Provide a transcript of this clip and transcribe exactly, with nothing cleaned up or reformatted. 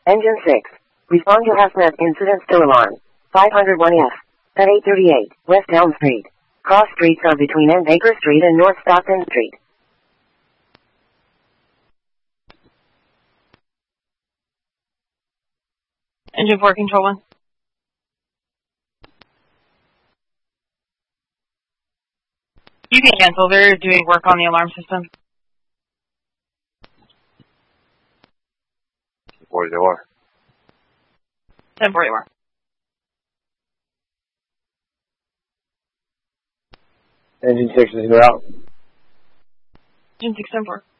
Engine six. Respond to HAZMAT incident still alarm. five oh one F. At eight thirty-eight, West Elm Street. Cross streets are between N Baker Street and North Stockton Street. Engine four, control one. You can cancel. They're doing work on the alarm system. forty-one. ten forty-one. Engine six is out. Engine six, ten four.